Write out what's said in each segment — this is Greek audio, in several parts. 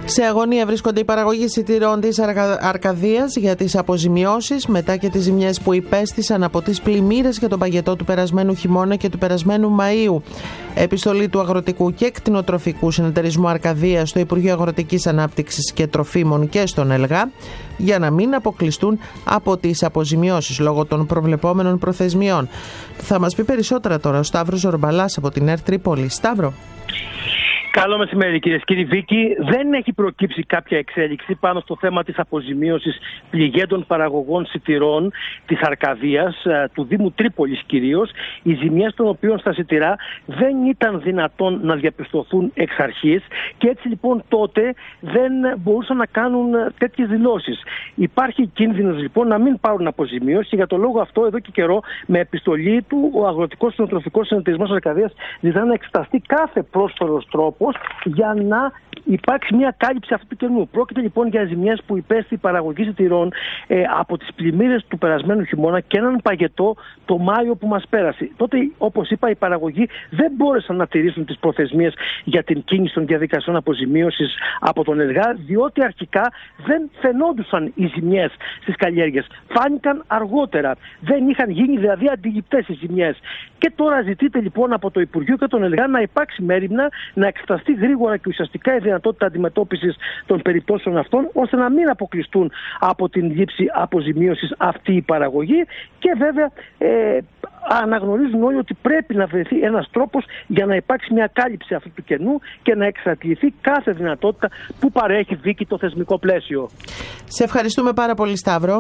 Σε αγωνία βρίσκονται οι παραγωγοί σιτηρών της Αρκαδίας για τις αποζημιώσεις μετά και τις ζημιές που υπέστησαν από τις πλημμύρες για τον παγετό του περασμένου χειμώνα και του περασμένου Μαΐου. Επιστολή του Αγροτικού και Κτηνοτροφικού Συνεταιρισμού Αρκαδίας στο Υπουργείο Αγροτικής Ανάπτυξης και Τροφίμων και στον ΕΛΓΑ για να μην αποκλειστούν από τις αποζημιώσεις λόγω των προβλεπόμενων προθεσμιών. Θα μας πει περισσότερα τώρα ο Σταύρος Ζορμπαλάς από την ΕΡΤ Τρίπολη. Σταύρο. Καλό μεσημέρι, κυρίες και κύριοι. Βίκη, δεν έχει προκύψει κάποια εξέλιξη πάνω στο θέμα της αποζημίωσης πληγέντων παραγωγών σιτηρών της Αρκαδίας, του Δήμου Τρίπολης κυρίως, οι ζημιές των οποίων στα σιτηρά δεν ήταν δυνατόν να διαπιστωθούν εξ αρχής και έτσι λοιπόν τότε δεν μπορούσαν να κάνουν τέτοιες δηλώσεις. Υπάρχει κίνδυνος λοιπόν να μην πάρουν αποζημίωση και για τον λόγο αυτό εδώ και καιρό με επιστολή του ο Αγροτικός Κτηνοτροφικός Συνεταιρισμός Αρκαδίας ζητά να εξεταστεί κάθε πρόσφορος τρόπος για να υπάρξει μια κάλυψη αυτού του κενού. Πρόκειται λοιπόν για ζημιές που υπέστη η παραγωγή σιτηρών από τις πλημμύρες του περασμένου χειμώνα και έναν παγετό το Μάιο που μας πέρασε. Τότε, όπως είπα, οι παραγωγοί δεν μπόρεσαν να τηρήσουν τις προθεσμίες για την κίνηση των διαδικασιών αποζημίωσης από τον ΕΛΓΑ, διότι αρχικά δεν φαινόντουσαν οι ζημιές στις καλλιέργειες. Φάνηκαν αργότερα. Δεν είχαν γίνει δηλαδή αντιληπτές οι ζημιές. Και τώρα ζητείται λοιπόν από το Υπουργείο και τον ΕΛΓΑ να υπάρξει μέριμνα, να εξεταστεί γρήγορα και ουσιαστικά η δυνατότητα αντιμετώπισης των περιπτώσεων αυτών, ώστε να μην αποκλειστούν από την λήψη αποζημίωσης αυτή η παραγωγή. Και βέβαια αναγνωρίζουν όλοι ότι πρέπει να βρεθεί ένας τρόπος για να υπάρξει μια κάλυψη αυτού του κενού και να εξαρτηθεί κάθε δυνατότητα που παρέχει, Βίκη, το θεσμικό πλαίσιο. Σε ευχαριστούμε πάρα πολύ, Σταύρο.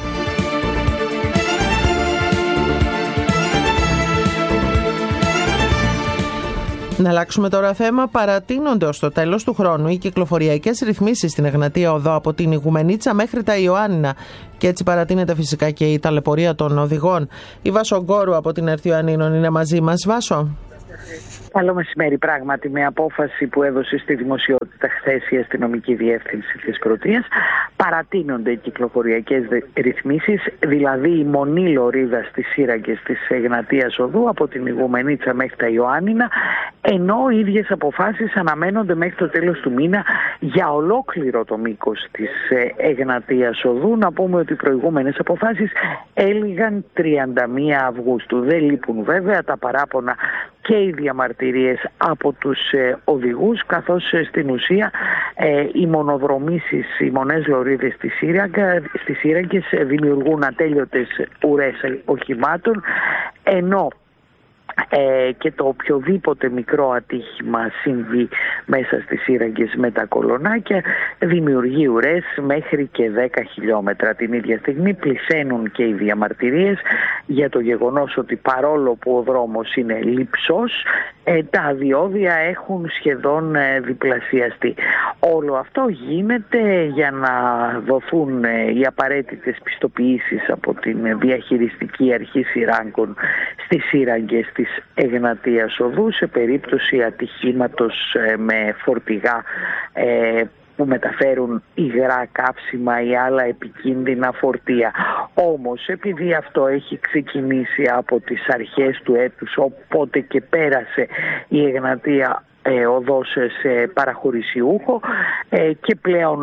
Να αλλάξουμε τώρα θέμα. Παρατείνονται ως το τέλος του χρόνου οι κυκλοφοριακές ρυθμίσεις στην Εγνατία Οδό από την Ιγουμενίτσα μέχρι τα Ιωάννινα. Και έτσι παρατείνεται φυσικά και η ταλαιπωρία των οδηγών. Η Βάσο Γκόρου από την ΕΡΤ Ιωαννίνων είναι μαζί μας. Βάσο. Καλό μεσημέρι. Πράγματι, με απόφαση που έδωσε στη δημοσιότητα χθες η αστυνομική διεύθυνση της Πρωτείας, παρατείνονται οι κυκλοφοριακές ρυθμίσεις, δηλαδή η μονή λωρίδα στις σύραγγες της Εγνατίας Οδού από την Ιγουμενίτσα μέχρι τα Ιωάννινα, ενώ οι ίδιες αποφάσεις αναμένονται μέχρι το τέλος του μήνα για ολόκληρο το μήκος της Εγνατίας Οδού. Να πούμε ότι οι προηγούμενες αποφάσεις έλυγαν 31 Αυγούστου. Δεν λείπουν βέβαια τα παράπονα και οι διαμαρτυρίες από τους οδηγούς, καθώς στην ουσία οι μονοδρομήσεις, οι μονές λωρίδες στις σύραγγες δημιουργούν ατέλειωτες ουρές οχημάτων, ενώ και το οποιοδήποτε μικρό ατύχημα συμβεί μέσα στις σύραγγες με τα κολονάκια δημιουργεί ουρές μέχρι και 10 χιλιόμετρα. Την ίδια στιγμή πλησσαίνουν και οι διαμαρτυρίες για το γεγονός ότι παρόλο που ο δρόμος είναι λειψός, τα διόδια έχουν σχεδόν διπλασιαστεί. Όλο αυτό γίνεται για να δοθούν οι απαραίτητες πιστοποιήσεις από την διαχειριστική αρχή σειράγκων στις σύραγγες της Εγνατίας Οδού σε περίπτωση ατυχήματος με φορτηγά που μεταφέρουν υγρά καύσιμα ή άλλα επικίνδυνα φορτία. Όμως, επειδή αυτό έχει ξεκινήσει από τις αρχές του έτους, οπότε και πέρασε η Εγνατία οδός σε παραχωρησιούχο και πλέον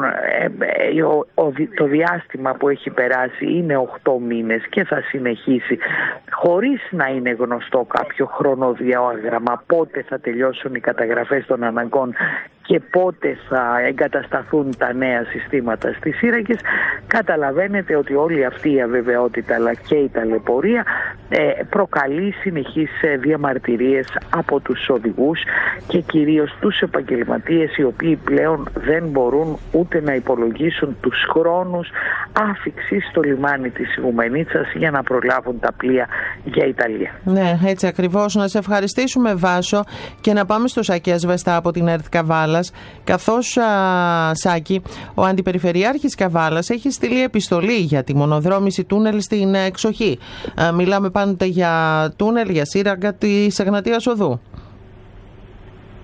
το διάστημα που έχει περάσει είναι 8 μήνες και θα συνεχίσει χωρίς να είναι γνωστό κάποιο χρονοδιάγραμμα πότε θα τελειώσουν οι καταγραφές των αναγκών και πότε θα εγκατασταθούν τα νέα συστήματα στις σύραγγες. Καταλαβαίνετε ότι όλη αυτή η αβεβαιότητα αλλά και η ταλαιπωρία προκαλεί συνεχείς διαμαρτυρίες από τους οδηγούς και κυρίως τους επαγγελματίες, οι οποίοι πλέον δεν μπορούν ούτε να υπολογίσουν τους χρόνους άφιξης στο λιμάνι της Ιγουμενίτσας για να προλάβουν τα πλοία για Ιταλία. Ναι, έτσι ακριβώς. Να σε ευχαριστήσουμε, Βάσο, και να πάμε στο Σάκη Ασβεστά από την ΕΡΤ Καβάλας, καθώς, Σάκη, ο Αντιπεριφερειάρχης Καβάλας έχει στείλει επιστολή για τη μονοδρόμηση τούνελ στην Εξοχή. Μιλάμε πάντοτε για τούνελ, για σύραγγα της Εγνατίας Οδού.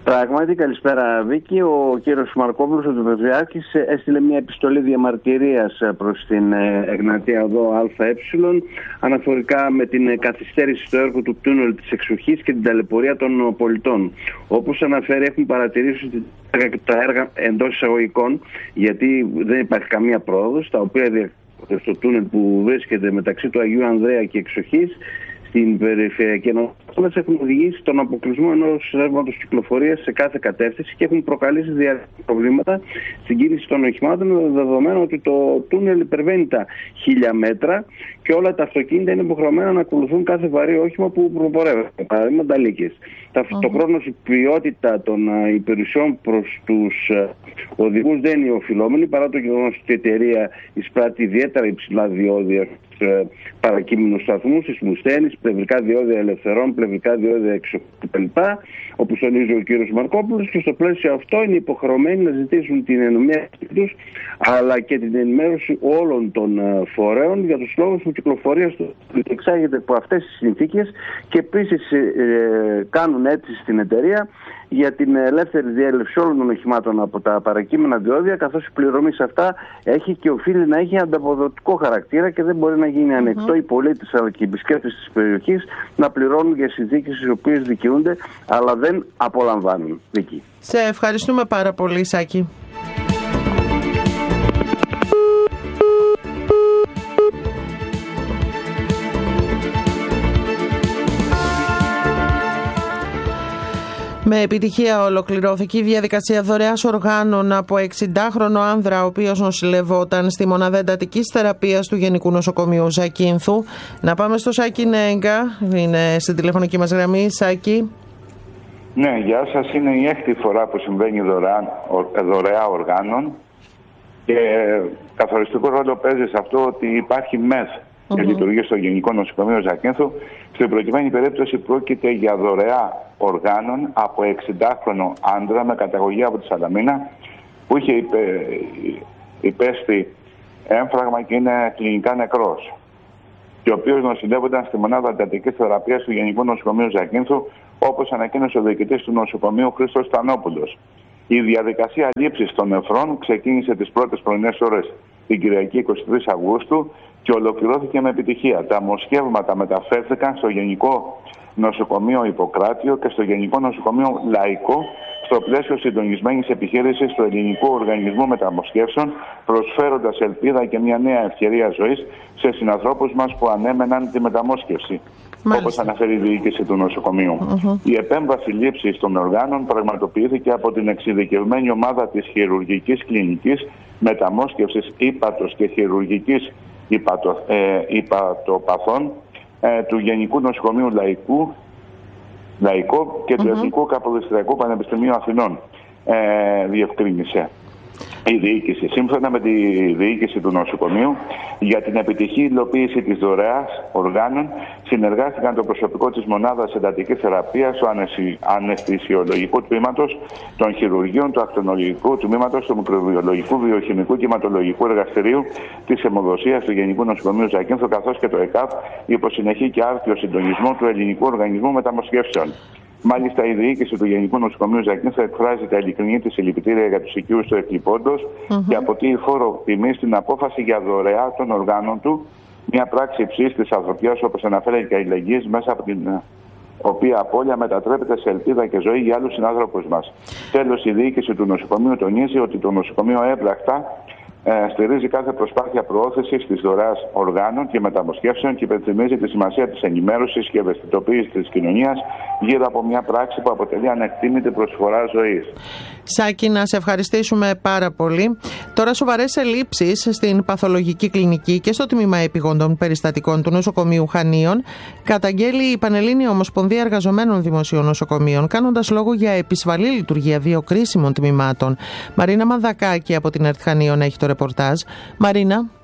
Πράγματι, καλησπέρα Βίκη. Ο κύριος Μαρκόπουλος, ο Δοδιάκης, έστειλε μια επιστολή διαμαρτυρίας προς την Εγνατία Οδό ΑΕ αναφορικά με την καθυστέρηση στο έργο του τούνελ της εξοχής και την ταλαιπωρία των πολιτών. Όπως αναφέρει, έχουν παρατηρήσει ότι τα έργα εντός εισαγωγικών, γιατί δεν υπάρχει καμία πρόοδος, τα οποία στο τούνελ που βρίσκεται μεταξύ του Αγίου Ανδρέα και εξοχής στην περιφερειακή ενότητα έχουν οδηγήσει στον αποκλεισμό ενός ρεύματος κυκλοφορίας σε κάθε κατεύθυνση και έχουν προκαλέσει διαρκή προβλήματα στην κίνηση των οχημάτων, δεδομένου ότι το τούνελ υπερβαίνει τα 1000 μέτρα και όλα τα αυτοκίνητα είναι υποχρεωμένα να ακολουθούν κάθε βαρύ όχημα που προπορεύεται. Παραδείγματα λύκες. Ταυτόχρονα η ποιότητα των υπηρεσιών προς τους οδηγούς δεν είναι οφειλόμενη, παρά το γεγονός ότι η εταιρεία εισπράττει ιδιαίτερα υψηλά διόδια παρακείμενους σταθμούς, στις μουσθένεις, πλευρικά διόδια ελευθερών, πλευρικά διόδια εξοχή κτλ. Όπως τονίζει ο κύριος Μαρκόπουλος, και στο πλαίσιο αυτό είναι υποχρεωμένοι να ζητήσουν την ενημέρωση τους αλλά και την ενημέρωση όλων των φορέων για τους λόγους που κυκλοφορία του εξάγεται από αυτές τις συνθήκες και επίσης κάνουν αίτηση στην εταιρεία για την ελεύθερη διέλευση όλων των οχημάτων από τα παρακείμενα διόδια, καθώς η πληρωμή σε αυτά έχει και οφείλει να έχει ανταποδοτικό χαρακτήρα και δεν μπορεί να γίνει ανεκτό οι πολίτες αλλά και οι επισκέπτες της περιοχής να πληρώνουν για συνθήκες στις οποίες δικαιούνται αλλά δεν απολαμβάνουν. Εκεί. Σε ευχαριστούμε πάρα πολύ, Σάκη. Με επιτυχία ολοκληρώθηκε η διαδικασία δωρεάς οργάνων από 60χρονο άνδρα, ο οποίος νοσηλευόταν στη μονάδα εντατικής θεραπείας του Γενικού Νοσοκομείου Ζακίνθου. Να πάμε στο Σάκη Νέγκα, είναι στην τηλεφωνική μας γραμμή. Σάκη. Ναι, γεια σας. Είναι η 6η φορά που συμβαίνει δωρεά οργάνων και καθοριστικό ρόλο παίζει σε αυτό ότι υπάρχει ΜΕΘ και λειτουργεί στο Γενικό Νοσοκομείο Ζακίνθου. Στην προκειμένη περίπτωση πρόκειται για δωρεά οργάνων από 60χρονο άντρα με καταγωγή από τη Σαλαμίνα που είχε υπέστη έμφραγμα και είναι κλινικά νεκρός και ο οποίος νοσηλεύονταν στη μονάδα εντατικής θεραπείας του Γενικού Νοσοκομείου Ζακίνθου, όπως ανακοίνωσε ο διοικητής του νοσοκομείου Χρήστος Στανόπουλος. Η διαδικασία λήψης των νεφρών ξεκίνησε τις πρώτες πρωινές ώρες την Κυριακή 23 Αυγούστου και ολοκληρώθηκε με επιτυχία. Τα μοσχεύματα μεταφέρθηκαν στο Γενικό Νοσοκομείο Ιπποκράτιο και στο Γενικό Νοσοκομείο Λαϊκό στο πλαίσιο συντονισμένης επιχείρησης του Ελληνικού Οργανισμού Μεταμοσχεύσεων, προσφέροντας ελπίδα και μια νέα ευκαιρία ζωής σε συνανθρώπους μας που ανέμεναν τη μεταμόσχευση. Όπως αναφέρει η διοίκηση του νοσοκομείου. Η επέμβαση λήψης των οργάνων πραγματοποιήθηκε από την εξειδικευμένη ομάδα της χειρουργικής κλινικής μεταμόσχευσης ύπατος και χειρουργικής υπατοπαθών του Γενικού Νοσοκομείου Λαϊκό και του Εθνικού Καποδιστριακού Πανεπιστημίου Αθηνών, διευκρίνησε η διοίκηση. Σύμφωνα με τη διοίκηση του νοσοκομείου, για την επιτυχή υλοποίηση της δωρεάς οργάνων συνεργάστηκαν το προσωπικό της μονάδας εντατικής θεραπείας, του αναισθησιολογικού τμήματος, των χειρουργείων, του ακτινολογικού τμήματος, του μικροβιολογικού, βιοχημικού και αιματολογικού εργαστηρίου της αιμοδοσίας του Γενικού Νοσοκομείου Ζακίνθου, καθώς και το ΕΚΑΒ, υπό συνεχή και άρτιο συντονισμό του Ελληνικού Οργανισμού Μεταμοσχεύσεων. Μάλιστα, η διοίκηση του Γενικού Νοσοκομείου Ζακίνθου εκφράζει τα ειλικρινή της συλληπιτήρια για τους οικείους του εκλειπώντος και αποτείει φόρο τιμή στην απόφαση για δωρεά των οργάνων του, μια πράξη υψής της ανθρωπιάς, όπως αναφέρει και αλληλεγγύης, μέσα από την οποία απώλεια μετατρέπεται σε ελπίδα και ζωή για άλλους συνάνθρωπους μας. Τέλος, η διοίκηση του νοσοκομείου τονίζει ότι το νοσοκομείο έμπρακτα στηρίζει κάθε προσπάθεια προώθησης της δωρεάς οργάνων και μεταμοσχεύσεων και υπενθυμίζει τη σημασία της ενημέρωσης και ευαισθητοποίησης της κοινωνίας γύρω από μια πράξη που αποτελεί ανεκτήμητη προσφορά ζωής. Σάκη, να σε ευχαριστήσουμε πάρα πολύ. Τώρα, σοβαρές ελλείψεις στην παθολογική κλινική και στο τμήμα επιγόντων περιστατικών του νοσοκομείου Χανίων καταγγέλει η Πανελλήνια Ομοσπονδία Εργαζομένων Δημοσίων Νοσοκομείων, κάνοντας λόγο για επισφαλή λειτουργία δύο κρίσιμων τμήματων. Μαρίνα Μανδακάκη από την ΕΡΤ Χανίων έχει το ρεπορτάζ. Μαρίνα.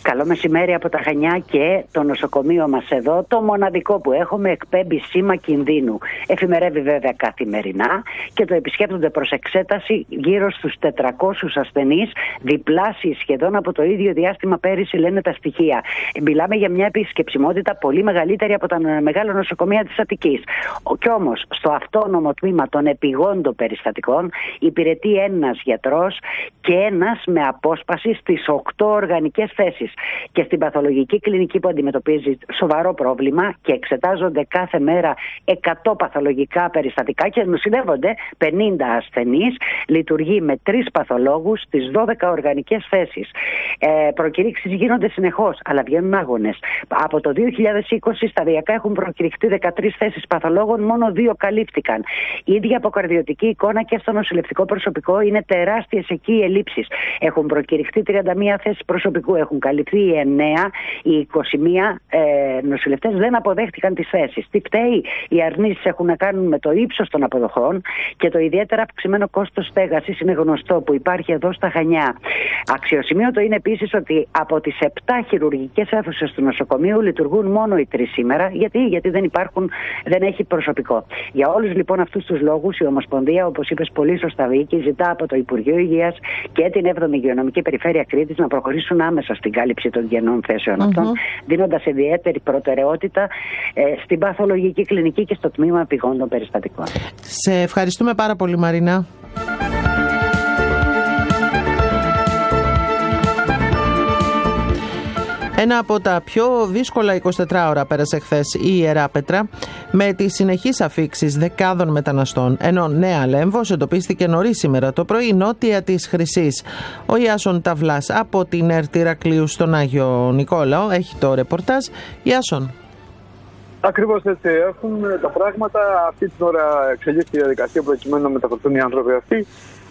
Καλό μεσημέρι από τα Χανιά, και το νοσοκομείο μας εδώ, το μοναδικό που έχουμε, εκπέμπει σήμα κινδύνου. Εφημερεύει βέβαια καθημερινά και το επισκέπτονται προς εξέταση γύρω στους 400 ασθενείς, διπλάσιοι σχεδόν από το ίδιο διάστημα πέρυσι, λένε τα στοιχεία. Μιλάμε για μια επισκεψιμότητα πολύ μεγαλύτερη από τα μεγάλα νοσοκομεία της Αττικής. Κι όμως στο αυτόνομο τμήμα των επιγόντων περιστατικών υπηρετεί ένας γιατρός και ένας με απόσπαση στις 8 οργανικές θέσεις. Και στην παθολογική κλινική που αντιμετωπίζει σοβαρό πρόβλημα και εξετάζονται κάθε μέρα 100 παθολογικά περιστατικά και νοσηλεύονται 50 ασθενείς, λειτουργεί με 3 παθολόγους στις 12 οργανικές θέσεις. Προκηρύξεις γίνονται συνεχώς, αλλά βγαίνουν άγονες. Από το 2020 σταδιακά έχουν προκηρυχθεί 13 θέσεις παθολόγων, μόνο 2 καλύφθηκαν. Η ίδια αποκαρδιωτική εικόνα και στο νοσηλευτικό προσωπικό, είναι τεράστιες εκεί οι ελλείψεις. Έχουν προκηρυχθεί 31 θέσεις προσωπικού, έχουν καλυφθεί οι 9, οι 21 νοσηλευτές δεν αποδέχτηκαν τις θέσεις. Τι φταίει? Οι αρνήσεις έχουν να κάνουν με το ύψος των αποδοχών και το ιδιαίτερα αυξημένο κόστος στέγασης, είναι γνωστό, που υπάρχει εδώ στα Χανιά. Αξιοσημείωτο είναι επίσης ότι από τις 7 χειρουργικές αίθουσες του νοσοκομείου λειτουργούν μόνο οι 3 σήμερα. Γιατί δεν έχει προσωπικό. Για όλους λοιπόν αυτούς τους λόγους η Ομοσπονδία, όπως είπες πολύ σωστά Βίκη, ζητά από το Υπουργείο Υγείας και την 7η Υγειονομική Περιφέρεια Κρήτης να προχωρήσουν άμεσα στην κάλυψη των κενών θέσεων αυτών, δίνοντας ιδιαίτερη προτεραιότητα στην παθολογική κλινική και στο τμήμα επιγόντων περιστατικών. Σε ευχαριστούμε πάρα πολύ, Μαρίνα. Ένα από τα πιο δύσκολα 24 ώρα πέρασε χθες η Ιερά Πέτρα, με τις συνεχείς αφίξεις δεκάδων μεταναστών, ενώ Νέα Λέμβος εντοπίστηκε νωρίς σήμερα το πρωί νότια της Χρυσής. Ο Ιάσον Ταυλάς από την ΕΡΤ Ηρακλείου στον Άγιο Νικόλαο έχει το ρεπορτάζ. Ιάσον. Ακριβώς έτσι έχουν τα πράγματα. Αυτή την ώρα εξελίσσεται η διαδικασία προκειμένου να μεταφερθούν οι άνθρωποι αυτοί.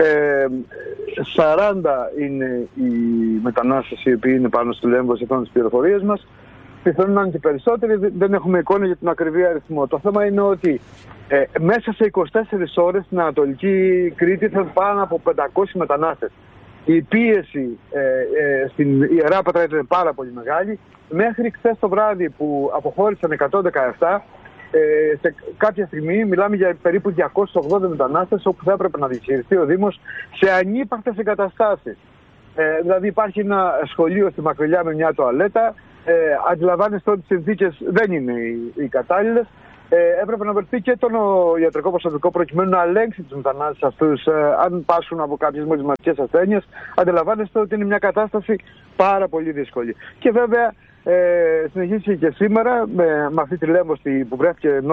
40 είναι οι μετανάστες οι οποίοι είναι πάνω στο Λέμβο, σύμφωνα με τις πληροφορίες μας. Πιθανόν να είναι και περισσότεροι, δεν έχουμε εικόνα για τον ακριβή αριθμό. Το θέμα είναι ότι μέσα σε 24 ώρες στην Ανατολική Κρήτη θα πάνω από 500 μετανάστες. Η πίεση στην Ιερά Πέτρα ήταν πάρα πολύ μεγάλη. Μέχρι χθες το βράδυ που αποχώρησαν 117, σε κάποια στιγμή μιλάμε για περίπου 280 μετανάστες, όπου θα έπρεπε να διαχειριστεί ο Δήμος σε ανύπαρκτες εγκαταστάσεις. Δηλαδή υπάρχει ένα σχολείο στη Μακρυλιά με μια τουαλέτα, αντιλαμβάνεστε ότι οι συνθήκες δεν είναι οι κατάλληλες. Έπρεπε να βρεθεί και το ιατρικό προσωπικό προκειμένου να ελέγξει τους μετανάστες αυτούς αν πάσχουν από κάποιες μολυσματικές ασθένειες. Αντιλαμβάνεστε ότι είναι μια κατάσταση πάρα πολύ δύσκολη. Και βέβαια συνεχίσει και σήμερα με αυτή τη Λέμβο που βρέθηκε